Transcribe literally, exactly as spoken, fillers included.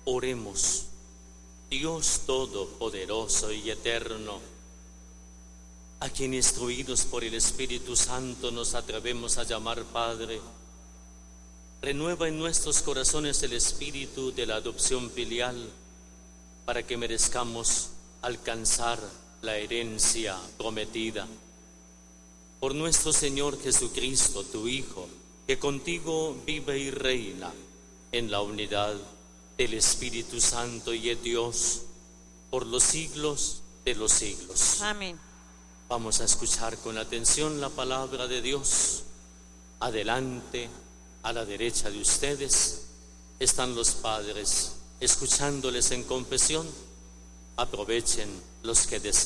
Oremos. Dios Todopoderoso y Eterno, a quien instruidos por el Espíritu Santo nos atrevemos a llamar Padre, renueva en nuestros corazones el espíritu de la adopción filial para que merezcamos alcanzar la herencia prometida. Por nuestro Señor Jesucristo, tu Hijo, que contigo vive y reina en la unidad del Espíritu Santo y es Dios por los siglos de los siglos. Amén. Vamos a escuchar con atención la palabra de Dios. Adelante, a la derecha de ustedes, están los padres escuchándoles en confesión. Aprovechen los que deseen.